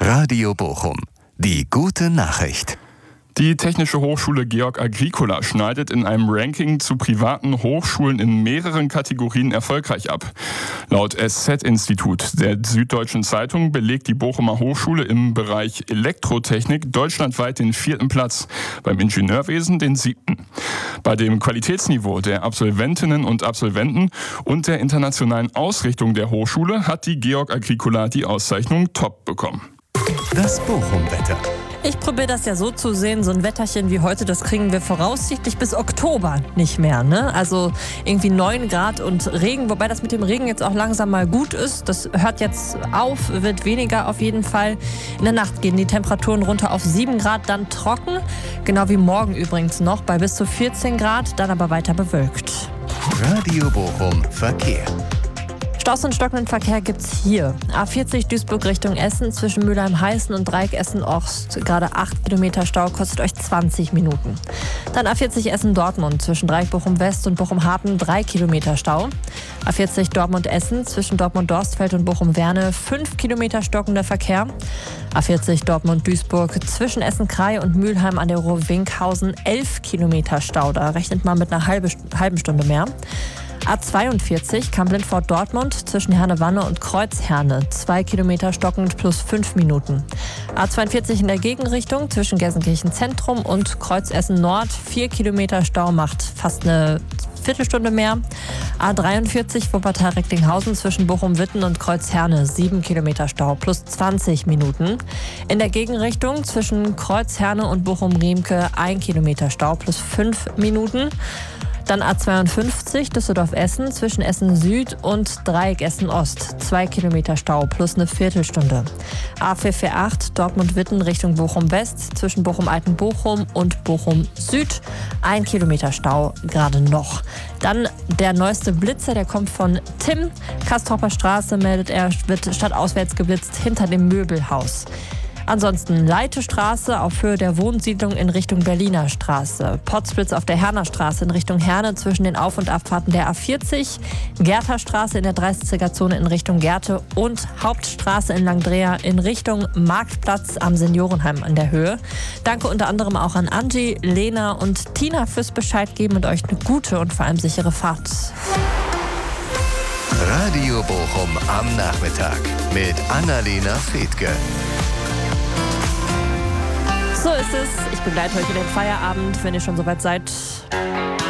Radio Bochum. Die gute Nachricht. Die Technische Hochschule Georg Agricola schneidet in einem Ranking zu privaten Hochschulen in mehreren Kategorien erfolgreich ab. Laut SZ-Institut der Süddeutschen Zeitung belegt die Bochumer Hochschule im Bereich Elektrotechnik deutschlandweit den 4. Platz, beim Ingenieurwesen den 7. Bei dem Qualitätsniveau der Absolventinnen und Absolventen und der internationalen Ausrichtung der Hochschule hat die Georg Agricola die Auszeichnung Top bekommen. Das Bochum-Wetter. Ich probiere das ja so zu sehen, so ein Wetterchen wie heute, das kriegen wir voraussichtlich bis Oktober nicht mehr, ne? Also irgendwie 9 Grad und Regen, wobei das mit dem Regen jetzt auch langsam mal gut ist. Das hört jetzt auf, wird weniger auf jeden Fall. In der Nacht gehen die Temperaturen runter auf 7 Grad, dann trocken, genau wie morgen übrigens noch, bei bis zu 14 Grad, dann aber weiter bewölkt. Radio Bochum Verkehr. Staus und stockenden Verkehr gibt's hier. A40 Duisburg Richtung Essen zwischen Mülheim-Heißen und Dreieck Essen-Ost. Gerade 8 Kilometer Stau, kostet euch 20 Minuten. Dann A40 Essen-Dortmund zwischen Dreieck Bochum-West und Bochum-Harten 3 Kilometer Stau. A40 Dortmund-Essen zwischen Dortmund-Dorstfeld und Bochum-Werne 5 Kilometer stockender Verkehr. A40 Dortmund-Duisburg zwischen Essen-Krei und Mülheim an der Ruhr-Winkhausen 11 Kilometer Stau. Da rechnet man mit einer halben Stunde mehr. A42 Kamp-Lindfort-Dortmund zwischen Herne-Wanne und Kreuzherne 2 Kilometer stockend plus 5 Minuten. A42 in der Gegenrichtung zwischen Gelsenkirchen Zentrum und Kreuzessen Nord 4 Kilometer Stau, macht fast eine Viertelstunde mehr. A43 Wuppertal-Recklinghausen zwischen Bochum-Witten und Kreuzherne 7 Kilometer Stau plus 20 Minuten. In der Gegenrichtung zwischen Kreuzherne und Bochum-Riemke 1 Kilometer Stau plus 5 Minuten. Dann A52 Düsseldorf-Essen zwischen Essen-Süd und Dreieck Essen-Ost 2 Kilometer Stau plus eine Viertelstunde. A448 Dortmund-Witten Richtung Bochum-West zwischen Bochum-Altenbochum und Bochum-Süd 1 Kilometer Stau gerade noch. Dann der neueste Blitzer, der kommt von Tim. Kastropper Straße meldet er, wird stadtauswärts geblitzt hinter dem Möbelhaus. Ansonsten Leitestraße auf Höhe der Wohnsiedlung in Richtung Berliner Straße. Potzblitz auf der Herner Straße in Richtung Herne zwischen den Auf- und Abfahrten der A40. Gertherstraße in der 30er-Zone in Richtung Gerte und Hauptstraße in Langdrea in Richtung Marktplatz am Seniorenheim an der Höhe. Danke unter anderem auch an Angie, Lena und Tina fürs Bescheid geben und euch eine gute und vor allem sichere Fahrt. Radio Bochum am Nachmittag mit Annalena Fethke. So ist es. Ich begleite euch in den Feierabend, wenn ihr schon soweit seid.